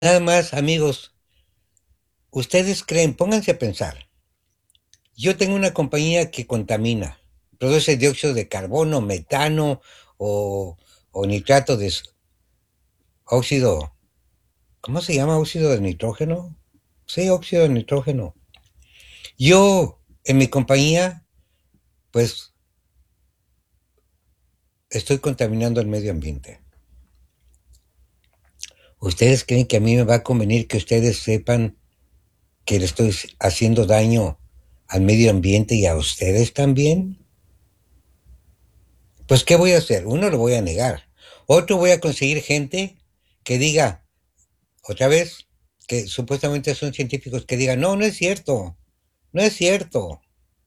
Nada más, amigos, ustedes creen, pónganse a pensar. Yo tengo una compañía que contamina, produce dióxido de carbono, metano o, o nitrato de óxido. ¿Cómo se llama óxido de nitrógeno? Sí, óxido de nitrógeno. Yo, en mi compañía, pues estoy contaminando el medio ambiente. ¿Ustedes creen que a mí me va a convenir que ustedes sepan que le estoy haciendo daño al medio ambiente y a ustedes también? Pues, ¿qué voy a hacer? Uno, lo voy a negar. Otro, voy a conseguir gente que diga, otra vez, que supuestamente son científicos, que digan, no, no es cierto, no es cierto.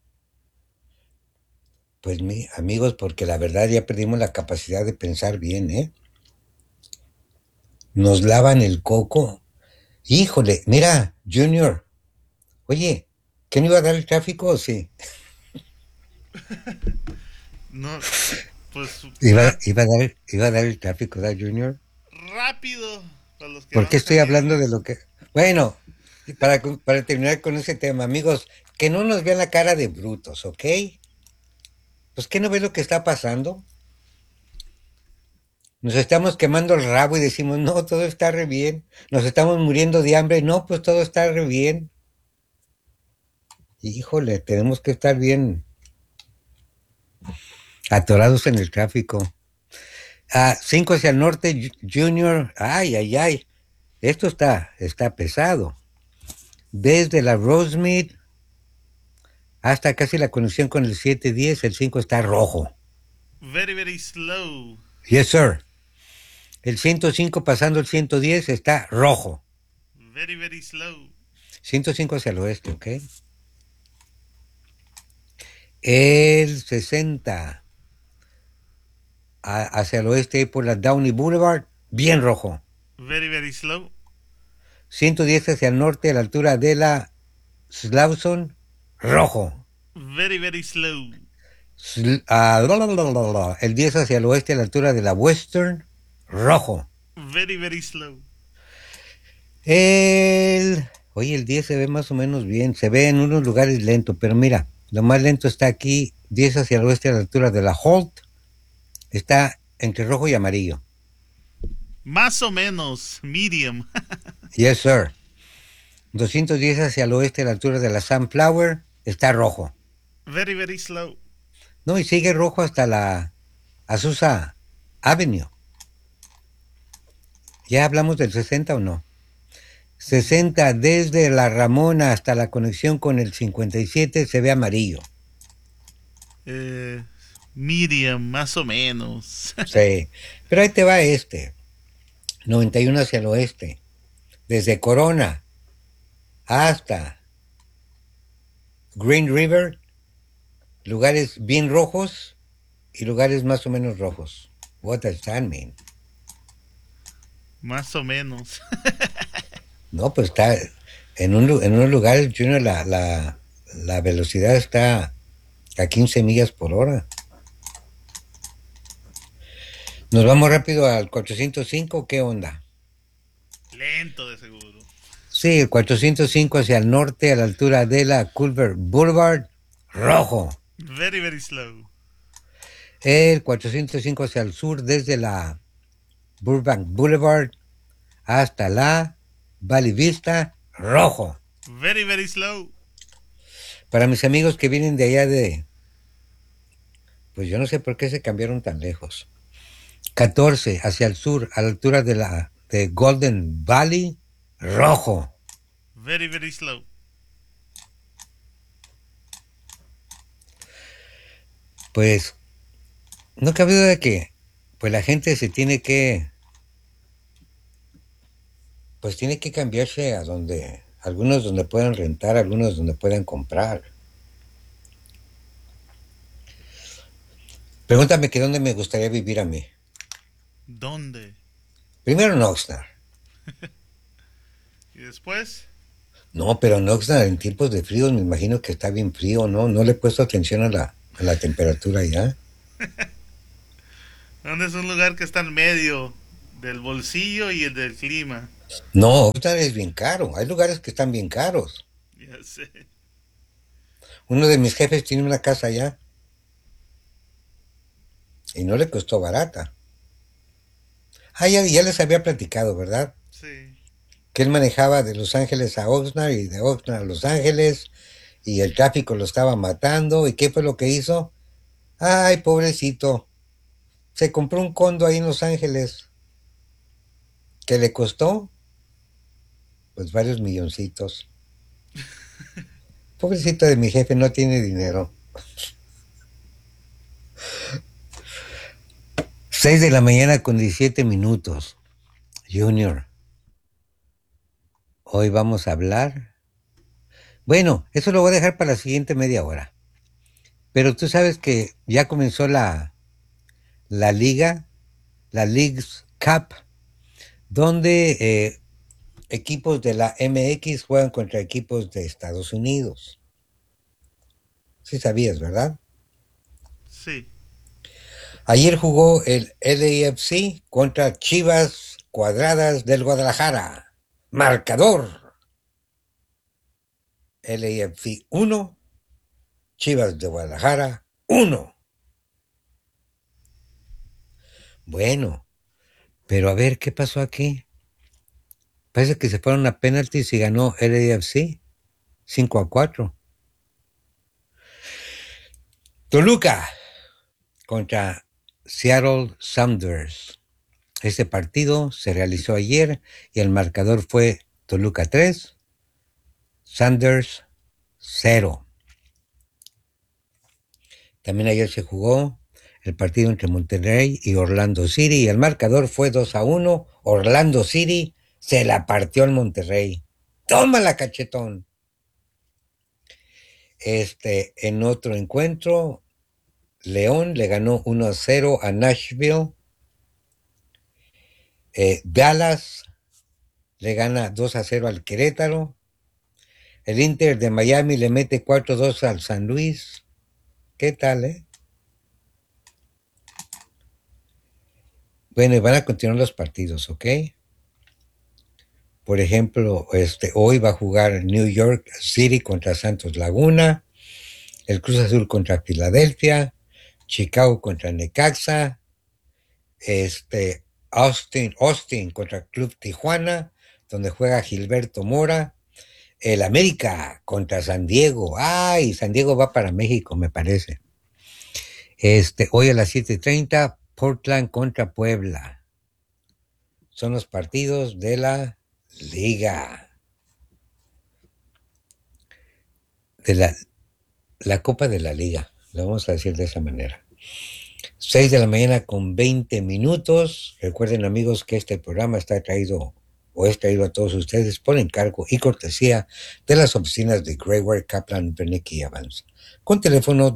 Pues, amigos, porque la verdad ya perdimos la capacidad de pensar bien, ¿eh? Nos lavan el coco. Híjole, mira, Junior, oye, ¿qué no iba a dar el tráfico o sí? No, pues Iba a dar el tráfico, ¿verdad, Junior? rápido para los que ¿Por qué van estoy hablando saliendo. de lo que... Bueno, para terminar con ese tema, amigos, que no nos vean la cara de brutos, ¿ok? Pues ¿qué no ve lo que está pasando? Nos estamos quemando el rabo y decimos, no, todo está re bien. Nos estamos muriendo de hambre, no, pues todo está re bien. Híjole, tenemos que estar bien atorados en el tráfico. 5 hacia el norte, Junior, ay, ay, ay, esto está pesado. Desde la Rosemead hasta casi la conexión con el 710, el 5 está rojo. Very, very slow. Yes, sir. El 105 pasando el 110 está rojo. Very, very slow. 105 hacia el oeste, ¿ok? El 60 hacia el oeste por la Downey Boulevard, bien rojo. Very, very slow. 110 hacia el norte a la altura de la Slauson, rojo. Very, very slow. El 10 hacia el oeste a la altura de la Western, rojo. Very, very slow. Oye, el 10 se ve más o menos bien, se ve en unos lugares lento, pero mira, lo más lento está aquí, 10 hacia el oeste a la altura de la Holt, está entre rojo y amarillo. Más o menos. Medium. Yes, sir. 210 hacia el oeste a la altura de la Sunflower, está rojo. Very, very slow. No, y sigue rojo hasta la Azusa Avenue. ¿Ya hablamos del 60 o no? 60 desde la Ramona hasta la conexión con el 57 se ve amarillo. Eh, Medium, más o menos. Sí, pero ahí te va este. 91 hacia el oeste. Desde Corona hasta Green River, lugares bien rojos y lugares más o menos rojos. What does that mean? Más o menos. No, pues está en unos lugares, Junior, la velocidad está a 15 millas por hora. Nos vamos rápido al 405, ¿qué onda? Lento de seguro. Sí, el 405 hacia el norte a la altura de la Culver Boulevard, rojo. Very, very slow. El 405 hacia el sur desde la Burbank Boulevard hasta la Valley Vista, rojo. Very, very slow. Para mis amigos que vienen de allá pues yo no sé por qué se cambiaron tan lejos. 14 hacia el sur, a la altura de Golden Valley, rojo. Very, very slow. Pues no cabe duda de que pues la gente se tiene que cambiarse a algunos donde puedan rentar, algunos donde puedan comprar. Pregúntame que dónde me gustaría vivir a mí. ¿Dónde? Primero en Oxnard. Y después, No, pero en Oxnard en tiempos de frío me imagino que está bien frío, ¿no? No le he puesto atención a la temperatura ya. ¿dónde es un lugar que está en medio? Del bolsillo y el del clima. No, Oxnard es bien caro. Hay lugares que están bien caros. Ya sé. Uno de mis jefes tiene una casa allá y no le costó barata. Ah, ya les había platicado, ¿verdad? Sí. Que él manejaba de Los Ángeles a Oxnard y de Oxnard a Los Ángeles y el tráfico lo estaba matando. ¿Y qué fue lo que hizo? Ay, pobrecito. Se compró un condo ahí en Los Ángeles que le costó pues varios milloncitos. Pobrecito de mi jefe, no tiene dinero. 6 de la mañana con 17 minutos. Junior, hoy vamos a hablar. Bueno, eso lo voy a dejar para la siguiente media hora. Pero tú sabes que ya comenzó la liga, la Leagues Cup, donde equipos de la MX juegan contra equipos de Estados Unidos. Sí sabías, ¿verdad? Sí. Ayer jugó el LAFC contra Chivas Cuadradas del Guadalajara. Marcador: LAFC 1, Chivas de Guadalajara 1. Bueno, pero a ver qué pasó aquí. Parece que se fueron a penaltis y ganó LAFC 5-4. Toluca contra Seattle Sounders. Este partido se realizó ayer y el marcador fue Toluca 3, Sounders 0. También ayer se jugó el partido entre Monterrey y Orlando City y el marcador fue 2-1. Orlando City se la partió al Monterrey. ¡Tómala, cachetón! En otro encuentro, León le ganó 1-0 a Nashville. Dallas le gana 2-0 al Querétaro. El Inter de Miami le mete 4-2 al San Luis. ¿Qué tal, eh? Bueno, y van a continuar los partidos, ¿ok? Por ejemplo, hoy va a jugar New York City contra Santos Laguna, el Cruz Azul contra Filadelfia, Chicago contra Necaxa, Austin contra Club Tijuana, donde juega Gilberto Mora, el América contra San Diego. Ay, San Diego va para México, me parece. Hoy a las 7:30, Portland contra Puebla. Son los partidos de la Liga, de la Copa de la Liga, lo vamos a decir de esa manera. 6 de la mañana con 20 minutos. Recuerden, amigos, que este programa está traído o es traído a todos ustedes por encargo y cortesía de las oficinas de Grayware, Kaplan, Bernick y Evans, con teléfono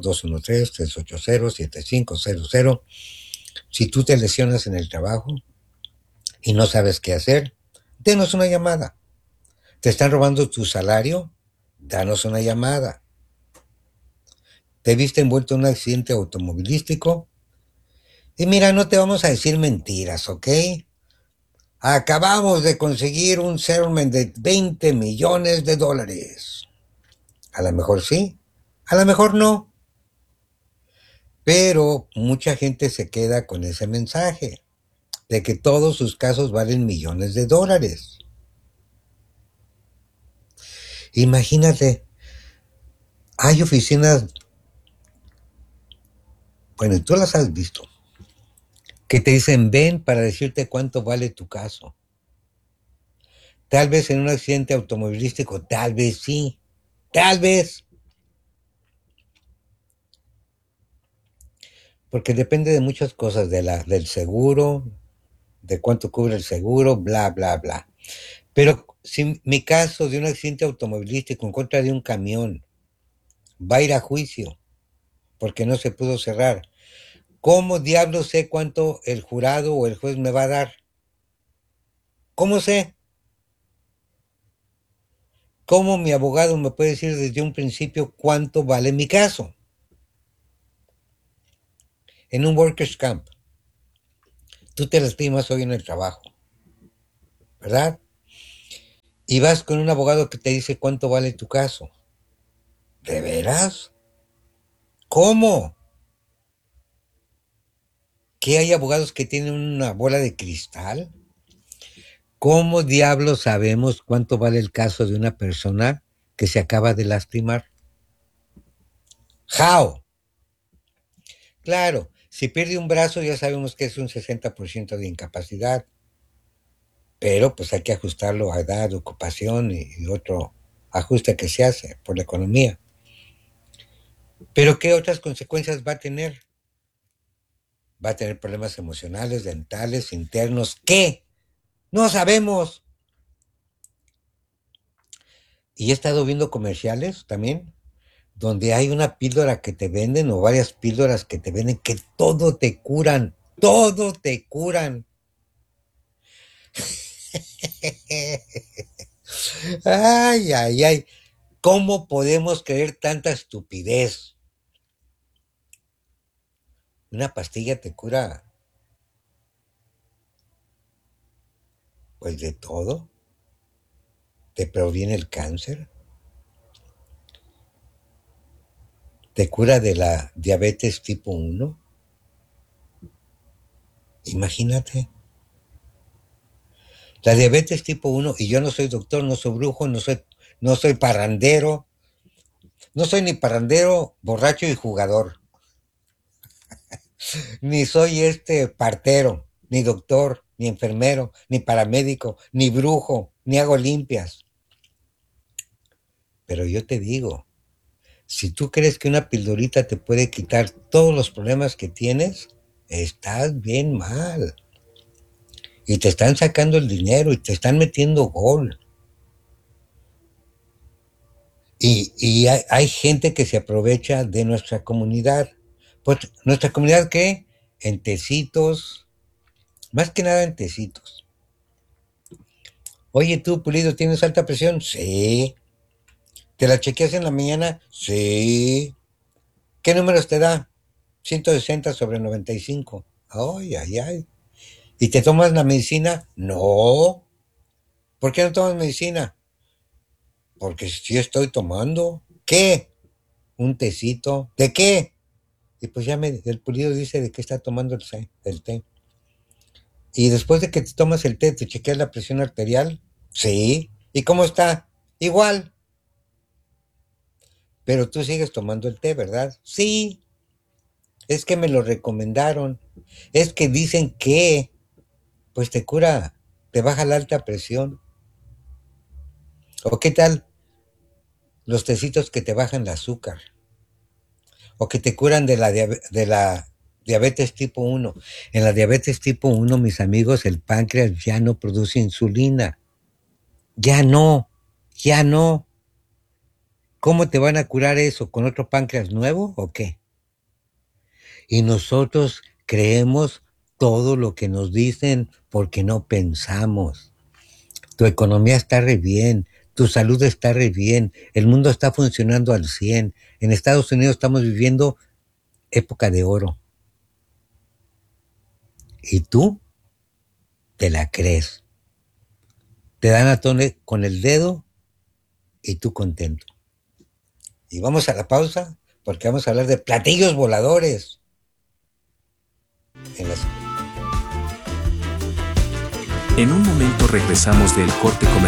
213-380-7500. Si tú te lesionas en el trabajo y no sabes qué hacer, denos una llamada. ¿Te están robando tu salario? Danos una llamada. ¿Te viste envuelto en un accidente automovilístico? Y mira, no te vamos a decir mentiras, ¿ok? Acabamos de conseguir un settlement de $20 millones. A lo mejor sí, a lo mejor no. Pero mucha gente se queda con ese mensaje de que todos sus casos valen millones de dólares. Imagínate, hay oficinas, bueno, tú las has visto, que te dicen ven para decirte cuánto vale tu caso. Tal vez en un accidente automovilístico, tal vez sí, tal vez, porque depende de muchas cosas, del seguro, de cuánto cubre el seguro, bla, bla, bla. Pero si mi caso de un accidente automovilístico en contra de un camión va a ir a juicio porque no se pudo cerrar, ¿cómo diablos sé cuánto el jurado o el juez me va a dar? ¿Cómo sé? ¿Cómo mi abogado me puede decir desde un principio cuánto vale mi caso? En un workers' camp, Tú te lastimas hoy en el trabajo, ¿verdad? Y vas con un abogado que te dice cuánto vale tu caso. ¿De veras? ¿Cómo? ¿Que hay abogados que tienen una bola de cristal? ¿Cómo diablos sabemos cuánto vale el caso de una persona que se acaba de lastimar? How? Claro, si pierde un brazo ya sabemos que es un 60% de incapacidad, pero pues hay que ajustarlo a edad, ocupación y otro ajuste que se hace por la economía. Pero ¿qué otras consecuencias va a tener? Va a tener problemas emocionales, dentales, internos. ¿Qué? No sabemos. Y he estado viendo comerciales también donde hay una píldora que te venden o varias píldoras que te venden que todo te curan, todo te curan. Ay, ay, ay. ¿Cómo podemos creer tanta estupidez? Una pastilla te cura, pues de todo. Te previene el cáncer, te cura de la diabetes tipo 1. Imagínate. La diabetes tipo 1 y yo no soy doctor, no soy brujo, no soy parrandero, no soy ni parrandero, borracho y jugador, ni soy partero, ni doctor, ni enfermero, ni paramédico, ni brujo, ni hago limpias. Pero yo te digo, si tú crees que una pildorita te puede quitar todos los problemas que tienes, estás bien mal. Y te están sacando el dinero y te están metiendo gol. Y hay gente que se aprovecha de nuestra comunidad. Pues, ¿nuestra comunidad qué? En tecitos, más que nada en tecitos. Oye, tú, Pulido, ¿tienes alta presión? Sí. ¿Te la chequeas en la mañana? Sí. ¿Qué números te da? 160/95. Ay, ay, ay. ¿Y te tomas la medicina? No. ¿Por qué no tomas medicina? Porque sí estoy tomando. ¿Qué? Un tecito. ¿De qué? Y pues el Pulido dice de qué está tomando el té. Y después de que te tomas el té, ¿te chequeas la presión arterial? Sí. ¿Y cómo está? Igual. Pero tú sigues tomando el té, ¿verdad? Sí. Es que me lo recomendaron. Es que dicen que, pues te cura, te baja la alta presión. ¿O qué tal los tecitos que te bajan el azúcar? ¿O que te curan de la diabetes tipo 1? En la diabetes tipo 1, mis amigos, el páncreas ya no produce insulina. Ya no, ya no. ¿Cómo te van a curar eso? ¿Con otro páncreas nuevo o qué? Y nosotros creemos todo lo que nos dicen porque no pensamos. Tu economía está re bien, tu salud está re bien, el mundo está funcionando al 100. En Estados Unidos estamos viviendo época de oro. Y tú te la crees. Te dan a tole con el dedo y tú contento. Y vamos a la pausa porque vamos a hablar de platillos voladores. En las... En un momento regresamos del corte comercial.